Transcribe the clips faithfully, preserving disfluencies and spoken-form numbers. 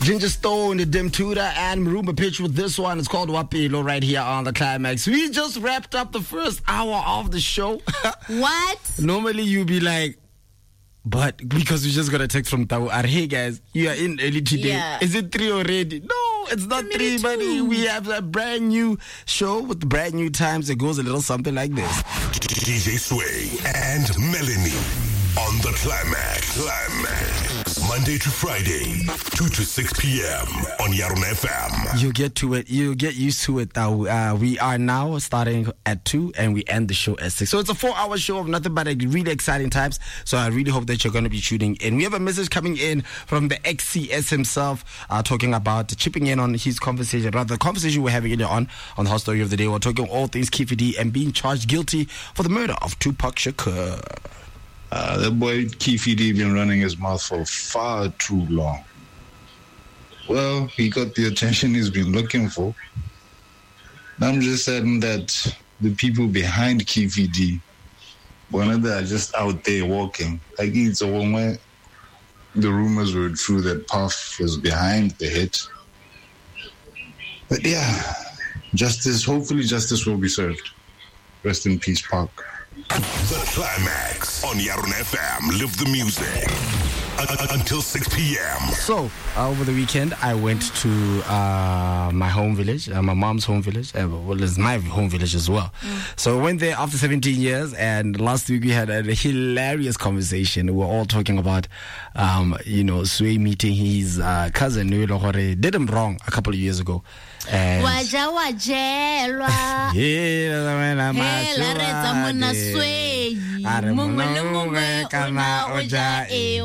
Ginger Stone, Dim Tudor, and Marumba Pitch with this one. It's called Wapilo right here on the Climax. We just wrapped up the first hour of the show. What? Normally you'd be like, but because we just got a text from Tau, hey guys, you are in early today. Yeah. Is it three already? No, it's not Maybe three, two. buddy. We have a brand new show with brand new times. It goes a little something like this. D J Sway and Melanie on the Climax. Climax. Monday to Friday, two to six p.m. on Yarun F M. You get to it. You get used to it. Uh, uh, we are now starting at two and we end the show at six. So it's a four-hour show of nothing but a really exciting times. So I really hope that you're going to be tuning in. We have a message coming in from the X C S himself, uh, talking about chipping in on his conversation, rather the conversation we're having earlier on on the Hot Story of the Day. We're talking all things Keffi D and being charged guilty for the murder of Tupac Shakur. Uh, that boy Keffi D been running his mouth for far too long. Well, he got the attention he's been looking for. I'm just saying that the people behind Keffi D, one of them are just out there walking. Like it's a woman. The rumors were true that Puff was behind the hit. But yeah, justice, hopefully justice will be served. Rest in peace, Pac. The Climax on Yarun F M. Live the music. U- until six p.m. So, uh, over the weekend, I went to uh, my home village, uh, my mom's home village. Uh, well, it's my home village as well. Mm. So I went there after seventeen years, and last week we had a hilarious conversation. We were all talking about, um, you know, Sway meeting his uh, cousin, did him wrong a couple of years ago. And Waja wajelwa. yeah, Hela reza mona Sway. Mungwe le mungwe ona oja e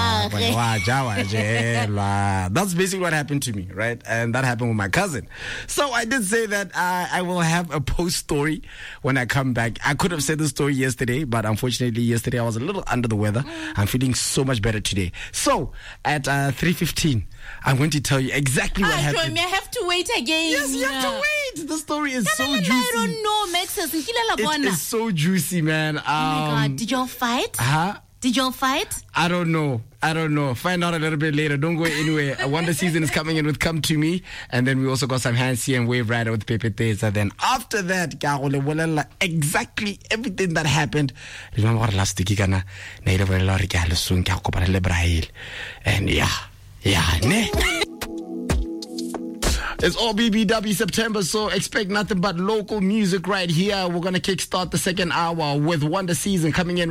wakage. That's basically what happened to me, right? And that happened with my cousin. So I did say that uh, I will have a post story when I come back. I could have said the story yesterday, but unfortunately yesterday I was a little under the weather. I'm feeling so much better today. So at uh, three fifteen, I'm going to tell you exactly what ah, happened. Me, I have to wait again. Yes, you have to wait. The story is so no, no, juicy. I don't know, Maxus. It is so juicy, man. Um, oh my God, did y'all fight? Huh? Did y'all fight? I don't know. I don't know. Find out a little bit later. Don't go anywhere. Wonder Season is coming in with Come To Me. And then we also got some Hansi and Wave Rider with Pepe Teza. Then after that, exactly everything that happened. Remember what last week? And yeah. Yeah. It's all B B W September, so expect nothing but local music right here. We're going to kickstart the second hour with Wonder Season coming in